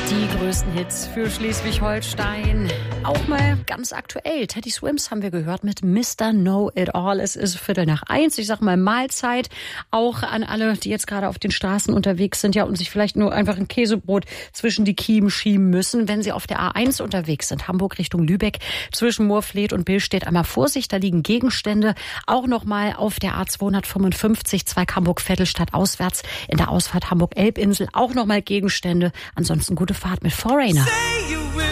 Die größten Hits für Schleswig-Holstein. Auch mal ganz aktuell. Teddy Swims haben wir gehört mit Mr. Know It All. Es ist 1:45. Ich sag mal Mahlzeit. Auch an alle, die jetzt gerade auf den Straßen unterwegs sind, ja, und sich vielleicht nur einfach ein Käsebrot zwischen die Kiemen schieben müssen. Wenn sie auf der A1 unterwegs sind, Hamburg Richtung Lübeck, zwischen Moorfleet und Billstedt, einmal Vorsicht, da liegen Gegenstände. Auch nochmal auf der A255, Zweig-Hamburg-Vettelstadt auswärts, in der Ausfahrt Hamburg-Elbinsel, auch nochmal Gegenstände. Ansonsten gute Fahrt mit Foreigner.